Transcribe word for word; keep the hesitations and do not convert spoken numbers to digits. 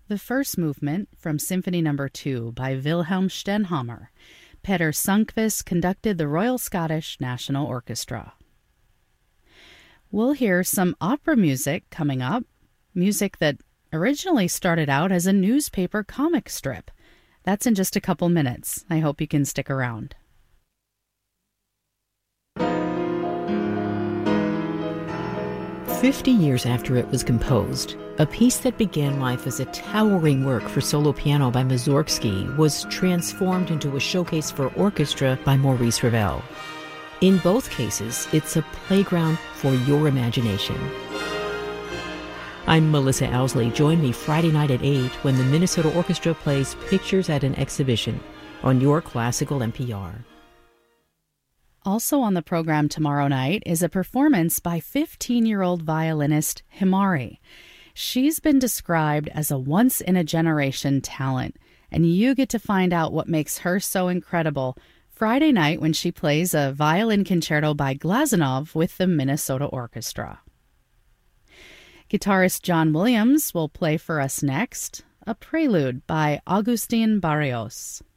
The first movement from Symphony Number two by Wilhelm Stenhammar. Peter Sundqvist conducted the Royal Scottish National Orchestra. We'll hear some opera music coming up, music that originally started out as a newspaper comic strip. That's in just a couple minutes. I hope you can stick around. Fifty years after it was composed, a piece that began life as a towering work for solo piano by Mussorgsky was transformed into a showcase for orchestra by Maurice Ravel. In both cases, it's a playground for your imagination. I'm Melissa Owsley. Join me Friday night at eight when the Minnesota Orchestra plays Pictures at an Exhibition on your classical N P R. Also on the program tomorrow night is a performance by fifteen-year-old violinist Himari. She's been described as a once-in-a-generation talent, and you get to find out what makes her so incredible Friday night when she plays a violin concerto by Glazunov with the Minnesota Orchestra. Guitarist John Williams will play for us next, a prelude by Agustin Barrios.